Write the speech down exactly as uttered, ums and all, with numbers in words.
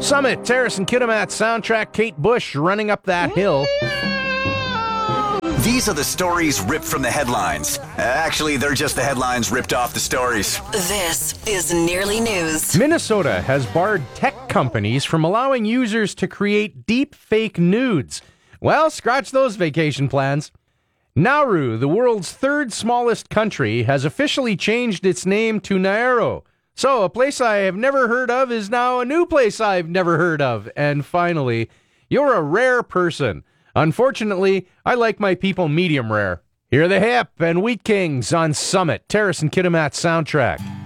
Summit, Terrace and Kitimat soundtrack, Kate Bush running up that hill. These are the stories ripped from the headlines. Actually, they're just the headlines ripped off the stories. This is Nearly News. Minnesota has barred tech companies from allowing users to create deep fake nudes. Well, scratch those vacation plans. Nauru, the world's third smallest country, has officially changed its name to Nauru. So, a place I have never heard of is now a new place I've never heard of. And finally, you're a rare person. Unfortunately, I like my people medium rare. Here are the Hip and Wheat Kings on Summit, Terrace and Kitimat soundtrack.